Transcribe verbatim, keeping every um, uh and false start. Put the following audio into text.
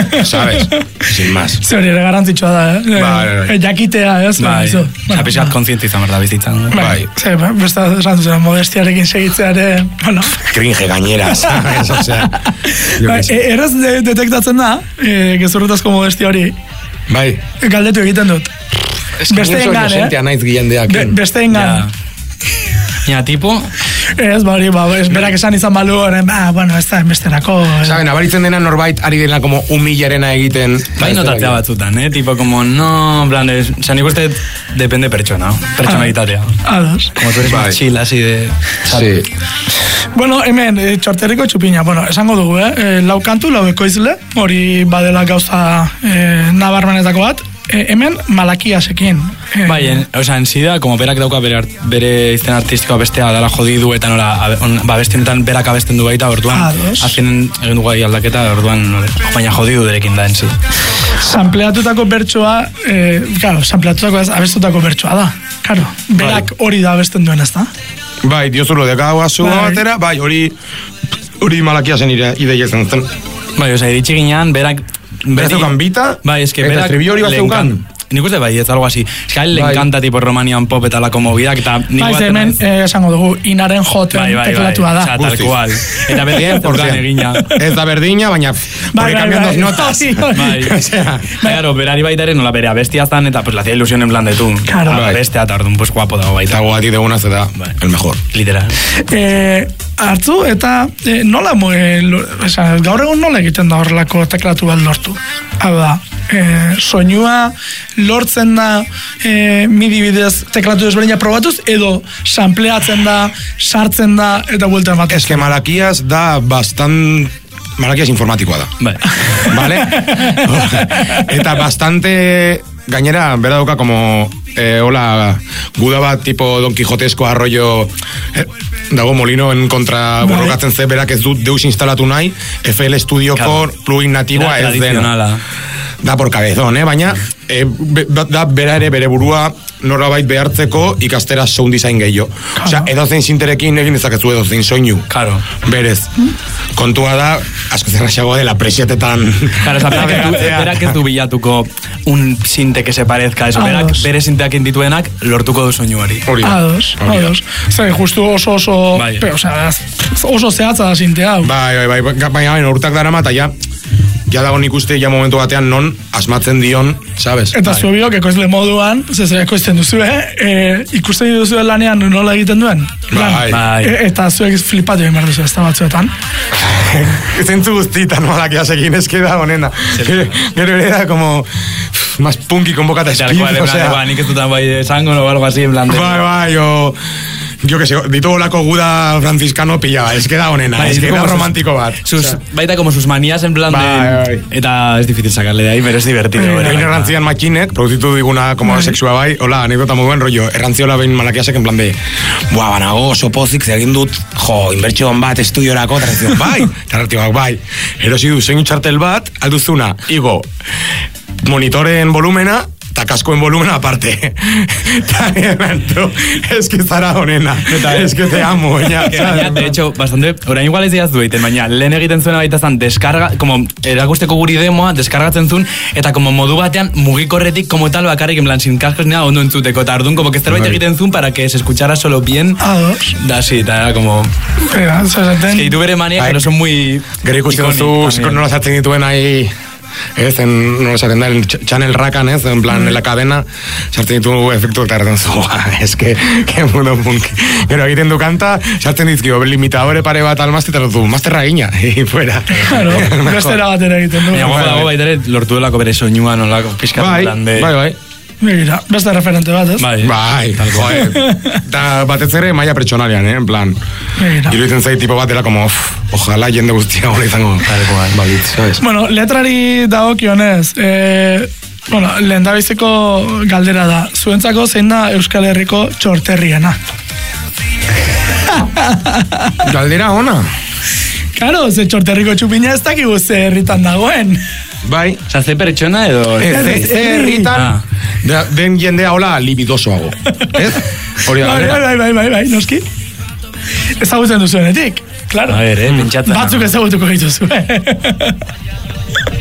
sabes? Sin más. Zori ere garantzitsua da, eh? Bai, jakitea, ez? Bai, zapiskat kontziente izan berda bizitzan. Bai, ze, besta esan duzen, modestiarekin segitzeare, bueno. Cringe gainera, sabes? O sea, bai, erraz de, detektatzen da, e, gezurretazko modestia hori. Bai. Galdetu egiten dut. Besteen gan, eh? Naiz gilendeak. Be, Besteen gan. Ja, tipo? Ez, bari, ba, ez berak esan izan balu, ba, bueno, ez da, besterako. Saben, abaritzen dena norbait ari dena como humillarena egiten. Bai notatzea batzutan, eh? Tipo, como, no, en plan, oza, nik uste depende pertsona, pertsonalitatea. Ados. Como tú eres más chill, así de... Sí. Bueno, hemen, e, txorterriko txupina, bueno, esango dugu, eh? E, lau kantu, lau ekoizle, hori badela gauza e, nabarmenetako bat, e, hemen malakiasekin. E, bai, en, oza, en sida, como berak dauka bere, art, bere izten artistikoa bestea dala jodidu eta nola, ba, bestenetan berak abesten du baita, orduan, azken egin dugu aldaketa, orduan, nore, baina jodidu derekin da en si. Sampleatutako bertsoa, e, claro, sampleatutako ez, abestutako bertsoa da, claro, berak hori da abesten duen, ez da? Bai, diozulo dekau azu batera, bai, hori hori malakia zen ideia zen zen. Bai, oza, iritsi ginean, berak... Berak zeukan bita, bai, es que eta berak... estribillo hori bat zeukan. Nik uste bai, ez algo así. Es que a él le encanta tipo Romanian pop eta lako movidak, eta... Bai, hemen esango dugu, inaren joten teklatua da. Osa, tal cual. Eta berdina, por plan egina. Ez da berdina, baina... Porque cambian dos notas. Bai, claro, berari baita ere nola bere abestia zan, eta pues le hacía ilusión en plan de tú. Claro. Abestea, eta orduan, pues guapo dago baita. Eta guati de una zeta, el mejor. Literal. Eh, hartzu, eta eh, nola, eh, esa, gaur egun nola egiten da horrelako teklatu bat lortu? Hau da, eh, soinua lortzen da eh, midi bidez teklatu desberdina probatuz, edo sampleatzen da, sartzen da, eta buelta ematen. Es que Malakias da bastant... Malakias informatikoa da. Bai. Vale? Eta bastante... Gainera, bera dauka como... Eh, hola, guda bat tipo Don Quijotesko arroyo... Eh, dago molino en kontra borrokatzen ze, berak ez dut deus instalatu nahi, F L Studioko claro. Plugin natiboa ez dena. Da por cabezón, eh? Baina eh, be, da bera ere bere burua norabait behartzeko ikastera sound design gehiago. Claro. Osea, edozein sinterekin egin dezakezu edozein soinu. Claro. Berez. Kontua da, asko zerraxago dela presietetan... Claro, o sea, berak, berak ez du bilatuko un sinte que se parezca eso. Berak bere sinteak indituenak lortuko du soinu hori. Ados, ados. Zer, justu oso oso... Bai. Pe, o sea, oso zehatza da sintea. Bai, bai, bai, baina urtak dara mata, ja... Ja dago nik uste ja momentu batean non asmatzen dion, sabes? Eta zu biok ekoizle moduan, zezera ekoizten duzu, eh? E, ikusten duzu lanean nola egiten duen? Bai. Bai. E, eta zuek flipatu egin behar duzu, ez da batzuetan? Zentzu guztitan malakiasekin eske da honena. Gero ere da como... Más punky con boca de espín, o sea... Nik ez dutan bai esango o algo así, en plan de... Bai, bai, o... Yo que sé, ditugu lako guda franciscano pillaba, es que da honena, bai, es que da romántico bat. Sus, o sea, baita como sus manías en plan bai, de... Bai. Eta es difícil sacarle de ahí, pero es divertido. Egin errantzian makinek, produzitu diguna como bai. Sexua bai, hola, anekdota muy buen rollo, errantziola behin malakiasek en plan de... Buah, banago, oso pozik, zegin dut, jo, inbertxo bat estudiorako, eta bai, eta bai, erosi du, zein txartel bat, alduzuna, igo, monitoren volumena, eta kaskoen volumena aparte. Es que zara honena. Es que te amo. Ya, ya, de hecho, bastante, orain igual ez diaz dueiten, baina lehen egiten zuena baita zan, deskarga, como erakusteko guri demoa, deskargatzen zuen, eta como modu batean, mugikorretik, como tal, bakarrik, en plan, sin kaskos, nada, ondo entzuteko, eta orduan, como que zerbait egiten zuen, para que se escuchara solo bien. Ados. Da, sí, eta era como... Es que youtubere mania, pero son muy... Gero ikusten zu, nola sartzen dituen ahí... Ez, en, no esaten da, en Channel Rakan, ez, en plan, mm. en la cadena, sartzen ditu efektu eta erraten zu, ez que, que mundo punk. Gero egiten du kanta, sartzen dizkio, limitadore pare bat almazte, eta du, mazterra gina, y fuera. Claro, bestera batera egiten du. Baina, bai, dago baitere, lortu delako bere soinua, nolako, pixkat, bai, plan de... Bai, bai. Mira, beste referente bat, ez? Bai, bai, eta batez ere maia pertsonalian, eh, en plan. Iruditzen zait tipo bat dela como, ojalá jende guztia hori izango. Balitz, sabes? Bueno, letrari dagokionez, eh, bueno, lehendabiziko galdera da, zuentzako zein da Euskal Herriko txorterriena? Galdera ona. Claro, ze txorterriko txupina ez dakigu ze herritan dagoen. Bai. Osa, ze pertsona edo... Ez, ze herritan, den jendea hola libidosoago. Ez? Hori da galdera. Bai, bai, bai, bai, bai, noski. Ezagutzen duzuenetik, claro. A ver, eh, pentsatzen. Batzuk ezagutuko dituzu, eh.